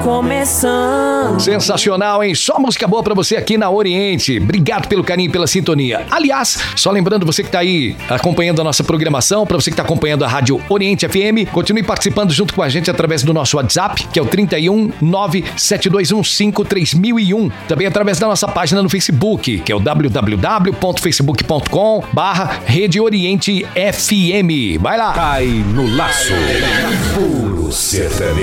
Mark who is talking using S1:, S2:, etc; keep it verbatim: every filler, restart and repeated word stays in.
S1: começando.
S2: Sensacional, hein? Só música boa pra você aqui na Oriente. Obrigado pelo carinho e pela sintonia. Aliás, só lembrando você que tá aí acompanhando a nossa programação, pra você que tá acompanhando a Rádio Oriente F M, continue participando junto com a gente através do nosso WhatsApp, que é o trinta e um, nove sete dois um cinco, três mil e um. Também através da nossa página no Facebook, que é o w w w ponto facebook ponto com barra Rede Oriente F M. Vai lá.
S3: Cai no laço. Puro sertanejo.